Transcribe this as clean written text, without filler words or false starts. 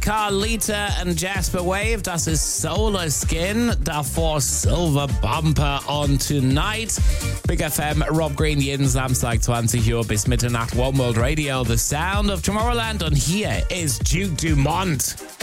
Carlita und Jasper Wave, das ist Solar Skin, davor Silver Bumper on Tonight. Big FM, Rob Green, jeden Samstag 20 Uhr bis Mitternacht, One World Radio, the sound of Tomorrowland, und hier ist Duke Dumont.